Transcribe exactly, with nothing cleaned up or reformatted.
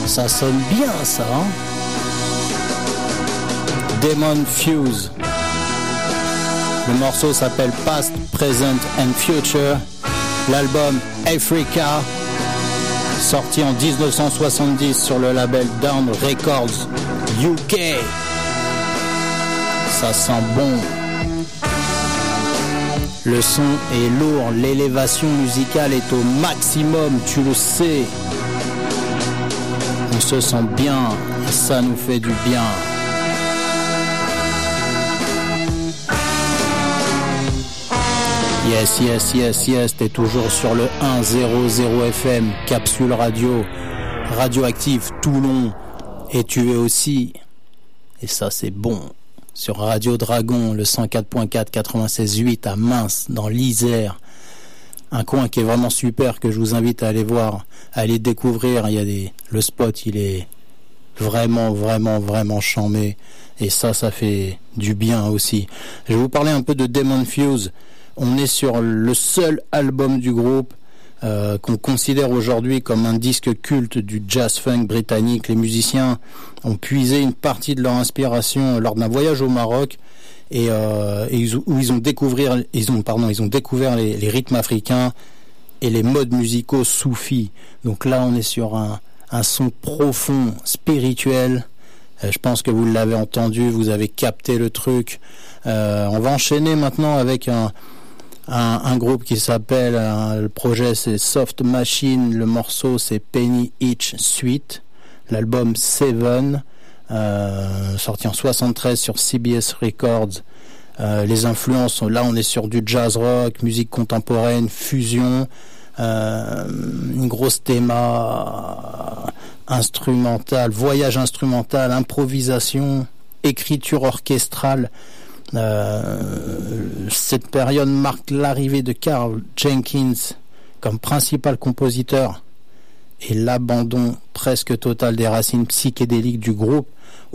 Ça sonne bien, ça, hein? Demon Fuse. Le morceau s'appelle Past, Present and Future. L'album Africa, sorti en dix-neuf cent soixante-dix sur le label Down Records U K. Ça sent bon. Le son est lourd, l'élévation musicale est au maximum, tu le sais. On se sent bien, et ça nous fait du bien. Yes, yes, yes, yes, t'es toujours sur le cent F M, Capsule Radio, Radioactive Toulon, et tu es aussi, et ça c'est bon, sur Radio Dragon, le cent quatre point quatre, quatre-vingt-seize huit à Mince, dans l'Isère. Un coin qui est vraiment super, que je vous invite à aller voir, à aller découvrir. Il y a des, le spot, il est vraiment, vraiment, vraiment charmé. Et ça, ça fait du bien aussi. Je vais vous parler un peu de Demon Fuse. On est sur le seul album du groupe euh, qu'on considère aujourd'hui comme un disque culte du jazz funk britannique. Les musiciens ont puisé une partie de leur inspiration lors d'un voyage au Maroc et, euh, et ils, où ils ont découvert, ils ont pardon, ils ont découvert les, les rythmes africains et les modes musicaux soufis. Donc là, on est sur un, un son profond, spirituel. Euh, je pense que vous l'avez entendu, vous avez capté le truc. Euh, on va enchaîner maintenant avec un Un, un groupe qui s'appelle, un, le projet c'est Soft Machine, le morceau c'est Penny Each Suite, l'album Seven, euh, sorti en soixante-treize sur C B S Records. Euh, les influences, là on est sur du jazz rock, musique contemporaine, fusion, euh, une grosse théma instrumentale, voyage instrumental, improvisation, écriture orchestrale. Euh, cette période marque l'arrivée de Carl Jenkins comme principal compositeur et l'abandon presque total des racines psychédéliques du groupe